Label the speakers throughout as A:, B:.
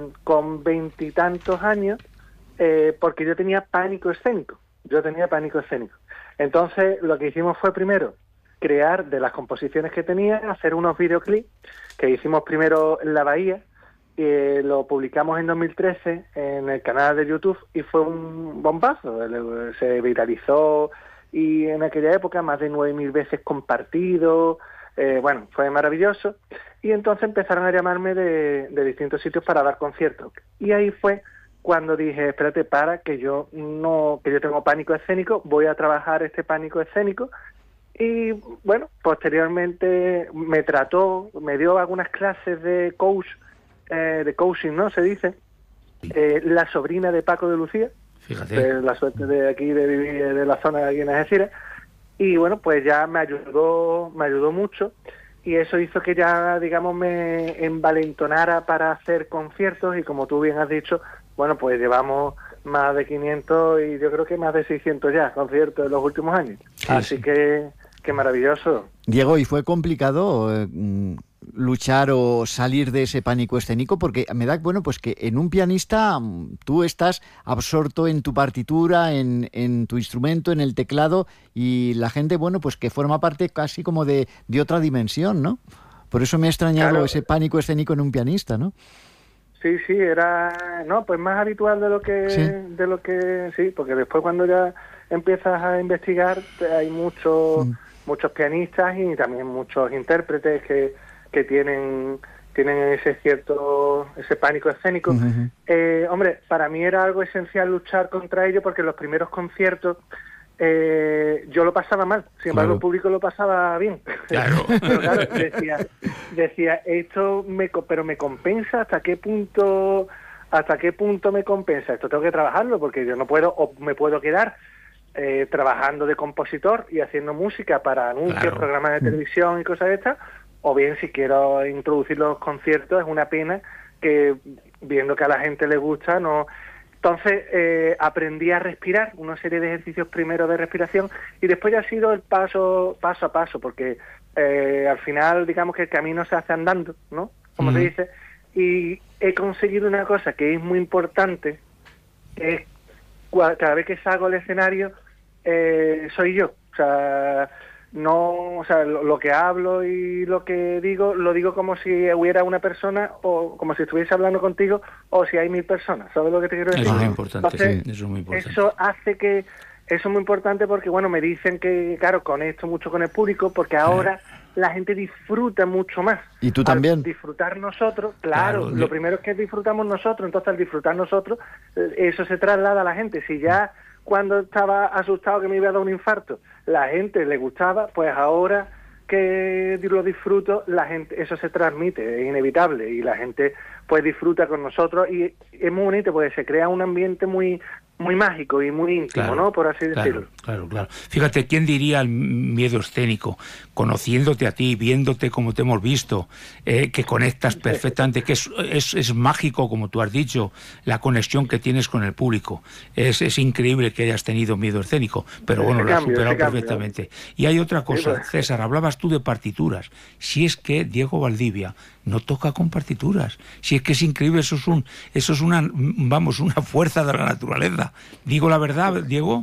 A: con 20 y tantos años, porque yo tenía pánico escénico. Entonces, lo que hicimos fue primero crear de las composiciones que tenía, hacer unos videoclips que hicimos primero en La Bahía, lo publicamos en 2013 en el canal de YouTube y fue un bombazo, se viralizó y en aquella época más de 9.000 veces compartido, bueno, fue maravilloso y entonces empezaron a llamarme de distintos sitios para dar conciertos y ahí fue cuando dije, espérate, que yo tengo pánico escénico, voy a trabajar este pánico escénico. Y bueno, posteriormente me dio algunas clases de coaching, ¿no? Se dice, la sobrina de Paco de Lucía,
B: fíjate,
A: la suerte de aquí, de vivir de la zona de aquí en Algeciras, y bueno, pues ya me ayudó mucho, y eso hizo que ya, digamos, me envalentonara para hacer conciertos, y como tú bien has dicho, bueno, pues llevamos más de 500 y yo creo que más de 600 ya conciertos en los últimos años.
B: Sí,
A: Así
B: sí.
A: que maravilloso.
C: Diego, ¿y fue complicado luchar o salir de ese pánico escénico? Porque me da, bueno, pues que en un pianista tú estás absorto en tu partitura, en tu instrumento, en el teclado, y la gente, bueno, pues que forma parte casi como de otra dimensión, ¿no? Por eso me ha extrañado ese pánico escénico en un pianista, ¿no?
A: Sí, era, no, pues más habitual de lo que, sí, porque después cuando ya empiezas a investigar hay muchos pianistas y también muchos intérpretes que tienen ese pánico escénico.
C: Uh-huh.
A: Hombre, para mí era algo esencial luchar contra ello porque en los primeros conciertos yo lo pasaba mal, sin embargo el público lo pasaba bien.
B: Claro.
A: Pero claro, decía esto pero me compensa, ¿hasta qué punto me compensa? Esto tengo que trabajarlo porque yo no puedo, o me puedo quedar trabajando de compositor y haciendo música para anuncios, programas de televisión y cosas de estas, o bien si quiero introducir los conciertos, es una pena que viendo que a la gente le gusta, no. Entonces aprendí a respirar, una serie de ejercicios primero de respiración y después ya ha sido el paso a paso, porque al final digamos que el camino se hace andando, ¿no? Como se dice, y he conseguido una cosa que es muy importante, es cada vez que salgo al escenario soy yo, lo que hablo y lo que digo, lo digo como si hubiera una persona o como si estuviese hablando contigo o si hay 1000 personas, ¿sabes lo que te quiero decir?
B: Eso es muy importante.
A: Entonces,
B: sí, eso es muy importante.
A: Eso hace que, eso es muy importante porque, bueno, me dicen que, claro, conecto mucho con el público porque ahora la gente disfruta mucho más.
C: ¿Y tú también?
A: Al disfrutar nosotros, claro, lo primero es que disfrutamos nosotros, entonces al disfrutar nosotros, eso se traslada a la gente. Si ya cuando estaba asustado que me iba a dar un infarto, la gente le gustaba, pues ahora que lo disfruto, la gente, eso se transmite, es inevitable, y la gente pues disfruta con nosotros, y es muy bonito porque se crea un ambiente muy mágico y muy íntimo, ¿no? Por así decirlo.
B: Claro. Fíjate, ¿quién diría el miedo escénico? Conociéndote a ti, viéndote como te hemos visto, que conectas perfectamente, que es mágico, como tú has dicho, la conexión que tienes con el público. Es increíble que hayas tenido miedo escénico, pero bueno, lo has superado perfectamente. Y hay otra cosa, César, hablabas tú de partituras. Si es que Diego Valdivia no toca con partituras, si es que es increíble, eso es una fuerza de la naturaleza. ¿Digo la verdad, Diego?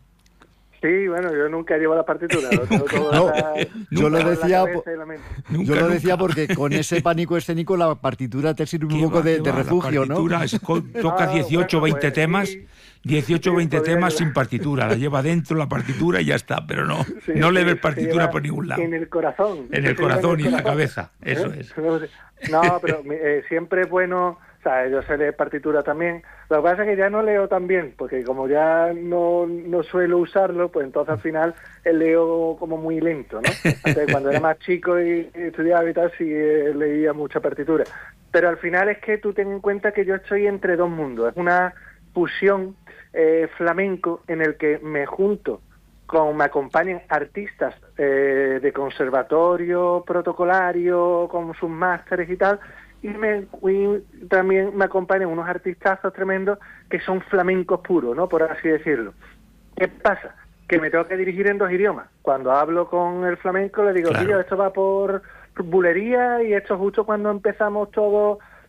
A: Sí, bueno, yo nunca llevo la partitura.
C: Yo lo decía porque con ese pánico escénico la partitura te sirve un poco de refugio, ¿no?
B: La partitura toca 18 o 20 temas, 18 o 20 temas sin partitura, la lleva dentro la partitura y ya está, pero no le ves partitura por ningún lado.
A: En el corazón.
B: En el corazón y en la cabeza, eso es.
A: No, pero siempre es bueno, o sea, yo sé leer partitura también. Lo que pasa es que ya no leo tan bien, porque como ya no suelo usarlo, pues entonces al final leo como muy lento, ¿no? Entonces, cuando era más chico y estudiaba y tal, sí leía mucha partitura. Pero al final es que tú ten en cuenta que yo estoy entre dos mundos. Es una fusión flamenco en el que me acompañan artistas de conservatorio protocolario con sus másteres y tal, y también me acompañan unos artistazos tremendos que son flamencos puros, ¿no? Por así decirlo. ¿Qué pasa? Que me tengo que dirigir en dos idiomas. Cuando hablo con el flamenco le digo, tío, esto va por bulería y esto justo cuando empezamos todos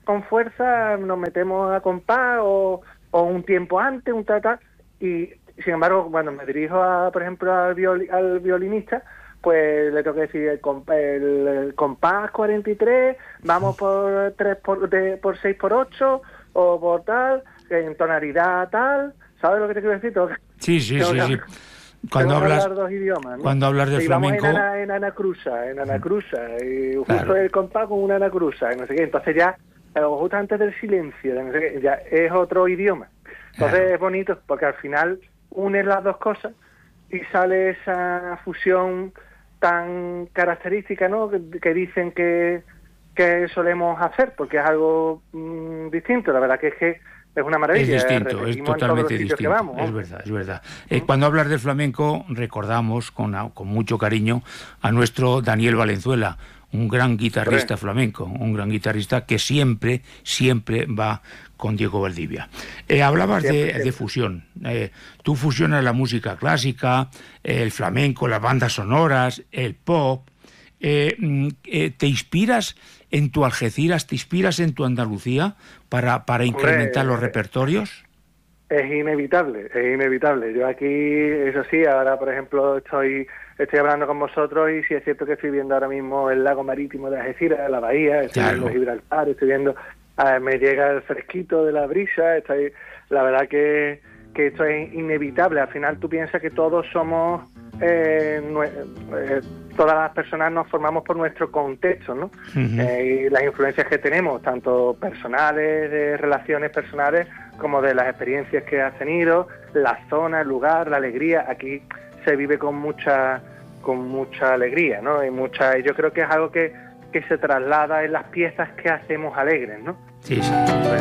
A: con fuerza, nos metemos a compás o un tiempo antes, un tal, y sin embargo, cuando me dirijo, por ejemplo, al violinista, pues le tengo que decir el compás 43, vamos por 6 por 8 o por tal, en tonalidad tal, ¿sabes lo que te quiero decir?
B: Sí. Cuando hablas
A: dos idiomas, ¿no?
B: Cuando hablas de flamenco,
A: en anacruza, y justo claro. El compás con una anacruza, no sé qué, entonces ya justo antes del silencio, no sé qué, ya es otro idioma. Entonces claro. Es bonito porque al final unes las dos cosas y sale esa fusión tan característica, ¿no? Que dicen que solemos hacer, porque es algo distinto. La verdad que es una maravilla.
B: Es distinto, es totalmente distinto.
A: Vamos, ¿no?
B: Es verdad. Cuando hablas de flamenco, recordamos con mucho cariño a nuestro Daniel Valenzuela, un gran guitarrista flamenco, un gran guitarrista que siempre va con Diego Valdivia. Hablabas de fusión. Tú fusionas la música clásica, el flamenco, las bandas sonoras, el pop. ¿Te inspiras en tu Algeciras, te inspiras en tu Andalucía para incrementar los repertorios?
A: Es inevitable. Yo aquí, eso sí, ahora por ejemplo estoy hablando con vosotros y sí es cierto que estoy viendo ahora mismo el lago marítimo de Algeciras, la bahía, estoy viendo Gibraltar, estoy viendo, me llega el fresquito de la brisa, la verdad que esto es inevitable. Al final tú piensas que todos somos, todas las personas nos formamos por nuestro contexto, ¿no? Uh-huh. Y las influencias que tenemos, tanto personales, de relaciones personales, como de las experiencias que has tenido, la zona, el lugar, la alegría. Aquí se vive con mucha alegría, ¿no? Y yo creo que es algo que se traslada en las piezas que hacemos alegres, ¿no?
B: Sí.